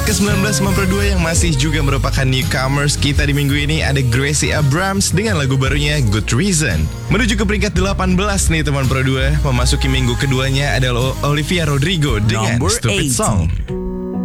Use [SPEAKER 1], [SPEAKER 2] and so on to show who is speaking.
[SPEAKER 1] ke-19 teman Pro 2 yang masih juga merupakan newcomers kita di minggu ini ada Gracie Abrams dengan lagu barunya Good Reason. Menuju ke peringkat 18 nih teman Pro 2, memasuki minggu keduanya adalah Olivia Rodrigo dengan
[SPEAKER 2] Number
[SPEAKER 1] Stupid
[SPEAKER 2] 18.
[SPEAKER 1] Song.